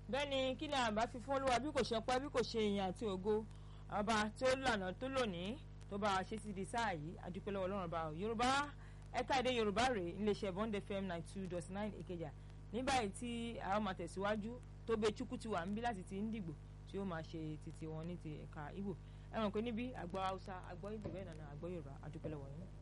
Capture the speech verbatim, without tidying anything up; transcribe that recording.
bẹ́ẹ̀ ni kí ni àbá fi fún olúwa bí kò ṣe ọpẹ́ bí kò ṣe ìyìn àti ògo ọba tó lànà tó lónìí tó bá a ṣe ti di sáà yìí adúpẹ́ lọ́wọ́ ọlọ́run bá yorùbá ẹ̀ka èdè yorùbá rèé iléeṣẹ́ Bond F M ninety two dot nine ìkẹjà ní báyìí tí a ó máa tẹ̀síwájú tó bẹ chukwu ti wà ń bí láti ti ń dìgbò tí ó máa ṣe títí wọn ní ti ẹ̀ka Ìgbò ẹ̀wọ̀n pé níbi àgbọ̀ haúsá àgbọ̀ Ìgbò bẹ́ẹ̀ náà àgbọ̀ yorùbá adúpẹ́ lọ́wọ́ yín.